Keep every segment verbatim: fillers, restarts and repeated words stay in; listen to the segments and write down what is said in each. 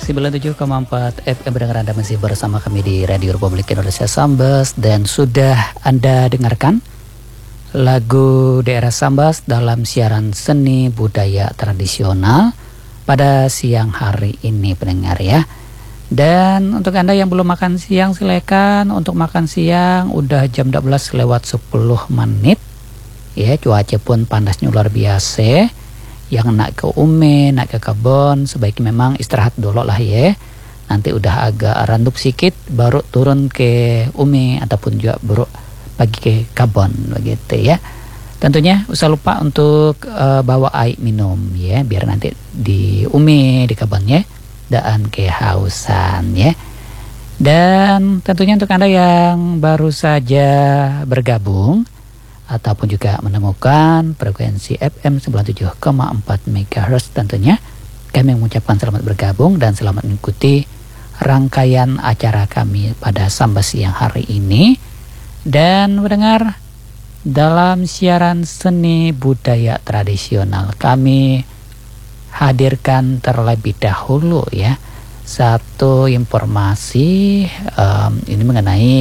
sembilan puluh tujuh koma empat F M mendengar Anda masih bersama kami di Radio Republik Indonesia Sambas, dan sudah Anda dengarkan lagu daerah Sambas dalam siaran seni budaya tradisional pada siang hari ini pendengar ya. Dan untuk Anda yang belum makan siang, silakan untuk makan siang. Udah jam dua belas lewat sepuluh menit ya, cuaca pun panasnya luar biasa. Yang nak ke Ume, nak ke kebun, sebaiknya memang istirahat dulu lah ya. Nanti udah agak randuk sedikit baru turun ke Ume ataupun juga baru pagi ke kebun begitu ya. Tentunya usah lupa untuk uh, bawa air minum ya, biar nanti di Ume, di kebunnya daan kehausan ya. Dan tentunya untuk Anda yang baru saja bergabung ataupun juga menemukan frekuensi F M sembilan puluh tujuh koma empat megahertz, tentunya kami mengucapkan selamat bergabung dan selamat mengikuti rangkaian acara kami pada Sambas siang hari ini. Dan mendengar dalam siaran seni budaya tradisional, kami hadirkan terlebih dahulu ya satu informasi um, ini mengenai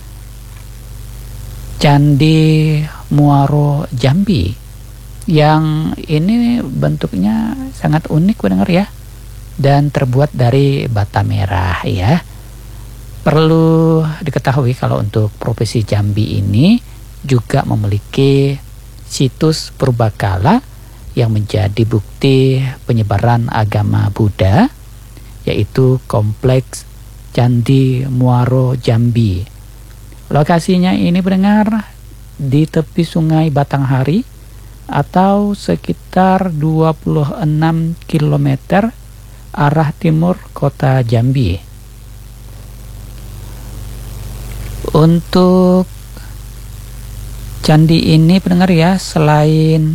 Candi Muaro Jambi, yang ini bentuknya sangat unik pendengar ya, dan terbuat dari bata merah ya. Perlu diketahui kalau untuk Provinsi Jambi ini juga memiliki situs purbakala yang menjadi bukti penyebaran agama Buddha, yaitu Kompleks Candi Muaro Jambi. Lokasinya ini pendengar di tepi Sungai Batanghari atau sekitar dua puluh enam kilometer arah timur kota Jambi. Untuk candi ini pendengar ya, selain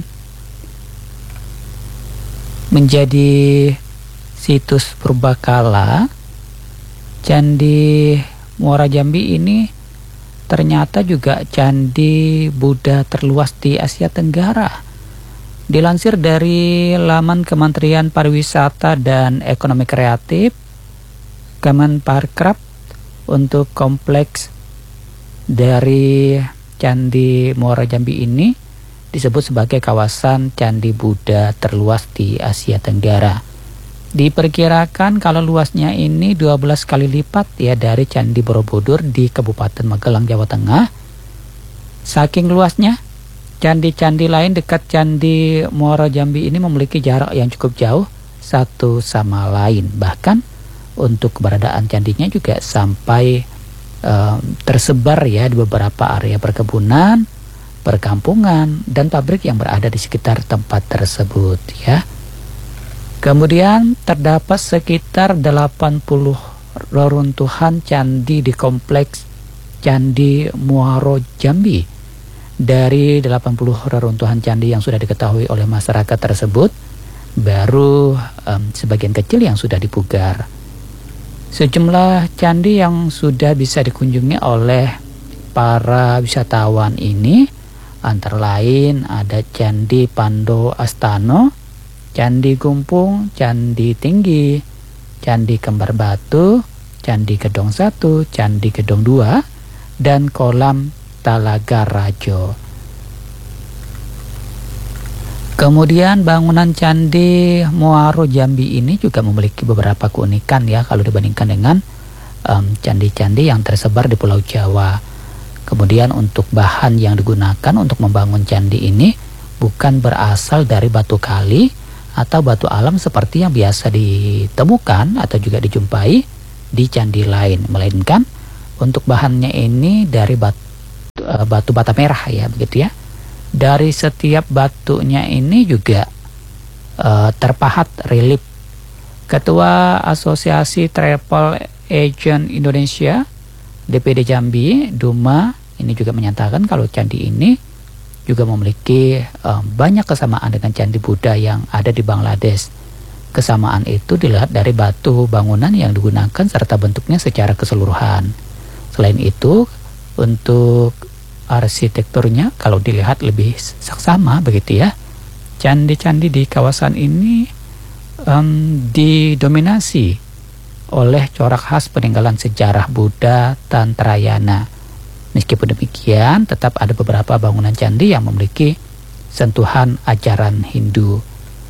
menjadi situs purbakala, Candi Muara Jambi ini ternyata juga candi Buddha terluas di Asia Tenggara. Dilansir dari laman Kementerian Pariwisata dan Ekonomi Kreatif Kemenparkraf, untuk kompleks dari Candi Muara Jambi ini disebut sebagai kawasan candi Buddha terluas di Asia Tenggara. Diperkirakan kalau luasnya ini dua belas kali lipat ya dari Candi Borobudur di Kabupaten Magelang, Jawa Tengah. Saking luasnya, candi-candi lain dekat Candi Muara Jambi ini memiliki jarak yang cukup jauh satu sama lain. Bahkan untuk keberadaan candinya juga sampai um, tersebar ya di beberapa area perkebunan, perkampungan, dan pabrik yang berada di sekitar tempat tersebut ya. Kemudian terdapat sekitar delapan puluh reruntuhan candi di kompleks Candi Muaro Jambi. Dari delapan puluh reruntuhan candi yang sudah diketahui oleh masyarakat tersebut, baru um, sebagian kecil yang sudah dipugar. Sejumlah candi yang sudah bisa dikunjungi oleh para wisatawan ini antara lain ada Candi Pando Astano, Candi Gumpung, Candi Tinggi, Candi Kembar Batu, Candi Gedong satu, Candi Gedong dua, dan Kolam Talaga Rajo. Kemudian bangunan Candi Muaro Jambi ini juga memiliki beberapa keunikan ya kalau dibandingkan dengan um, candi-candi yang tersebar di Pulau Jawa. Kemudian untuk bahan yang digunakan untuk membangun candi ini bukan berasal dari batu kali atau batu alam seperti yang biasa ditemukan atau juga dijumpai di candi lain, melainkan untuk bahannya ini dari batu, batu bata merah ya begitu ya. Dari setiap batunya ini juga uh, terpahat relief. Ketua Asosiasi Travel Agent Indonesia D P D Jambi, Duma, ini juga menyatakan kalau candi ini juga memiliki um, banyak kesamaan dengan candi Buddha yang ada di Bangladesh. Kesamaan itu dilihat dari batu bangunan yang digunakan serta bentuknya secara keseluruhan. Selain itu, untuk arsitekturnya kalau dilihat lebih saksama begitu ya. Candi-candi di kawasan ini um, didominasi oleh corak khas peninggalan sejarah Buddha Tantrayana. Meskipun demikian, tetap ada beberapa bangunan candi yang memiliki sentuhan ajaran Hindu.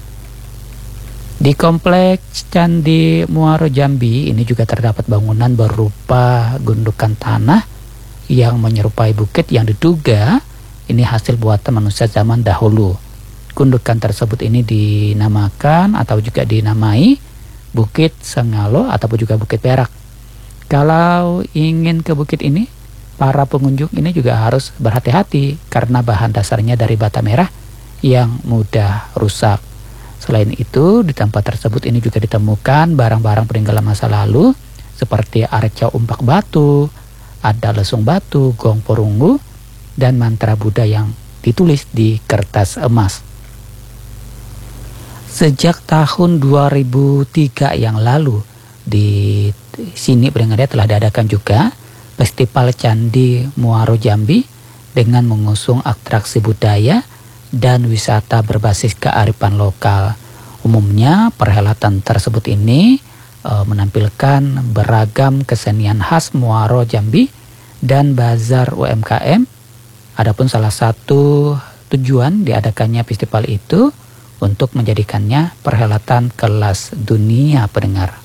Di kompleks Candi Muaro Jambi ini juga terdapat bangunan berupa gundukan tanah yang menyerupai bukit yang diduga ini hasil buatan manusia zaman dahulu. Gundukan tersebut ini dinamakan atau juga dinamai Bukit Sengalo ataupun juga Bukit Perak. Kalau ingin ke bukit ini, para pengunjung ini juga harus berhati-hati karena bahan dasarnya dari bata merah yang mudah rusak. Selain itu, di tempat tersebut ini juga ditemukan barang-barang peninggalan masa lalu seperti arca umpak batu, ada lesung batu, gong porunggu, dan mantra Buddha yang ditulis di kertas emas. Sejak tahun dua ribu tiga yang lalu, di sini Beringaria telah diadakan juga Festival Candi Muaro Jambi dengan mengusung atraksi budaya dan wisata berbasis kearifan lokal. Umumnya perhelatan tersebut ini e, menampilkan beragam kesenian khas Muaro Jambi dan bazar U M K M. Adapun salah satu tujuan diadakannya festival itu untuk menjadikannya perhelatan kelas dunia pendengar.